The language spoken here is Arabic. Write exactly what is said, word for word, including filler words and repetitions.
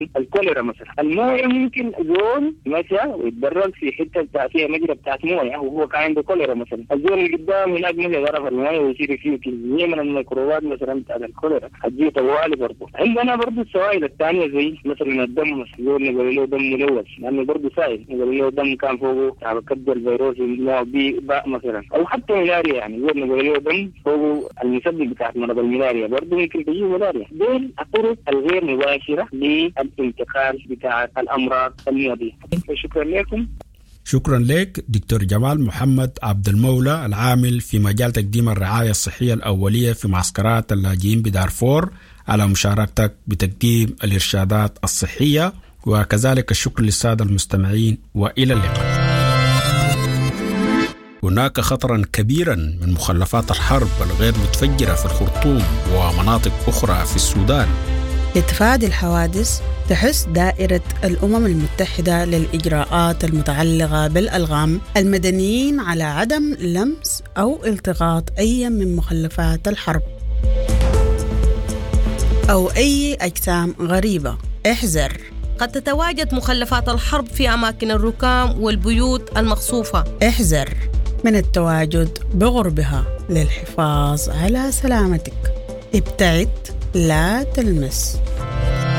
الكوليرا مثلا. المويه ممكن زول مشى ويتدرج في حته بتاع فيها مجرى بتاعت مويه وهو كان عنده كوليرا مثلا، الزول اللي قدام هناك مشى ضرب المويه ويصير فيه كميه من الميكروبات مثلا بتاعت الكوليرا هتجيه طوالي برضه. عندنا برضه السوائل الثانيه زي مثلا الدم مثلا، زول نقول له دم ملوث لانه برضه سائل، نقول له دم كان فوقه بتاع كد الفيروس نوع بي باء مثلا، او حتى ملاريا يعني زول نقول له دم فوقه المسبب بتاعت مرض الملاريا برضه ممكن تجيه ملاريا. دول الطرق الغير مباشره للانتقال بتاع الامراض المعديه. شكرا لكم. شكرا لك دكتور جمال محمد عبد المولى، العامل في مجال تقديم الرعاية الصحية الأولية في معسكرات اللاجئين بدارفور، على مشاركتك بتقديم الإرشادات الصحية، وكذلك الشكر للسادة المستمعين، وإلى اللقاء. هناك خطرا كبيرا من مخلفات الحرب الغير متفجرة في الخرطوم ومناطق أخرى في السودان. لتفادي الحوادث تحث دائرة الأمم المتحدة للإجراءات المتعلقة بالألغام المدنيين على عدم لمس أو التقاط أي من مخلفات الحرب أو أي أجسام غريبة. احذر، قد تتواجد مخلفات الحرب في أماكن الركام والبيوت المقصوفة. احذر من التواجد بقربها للحفاظ على سلامتك. ابتعد، لا تلمس.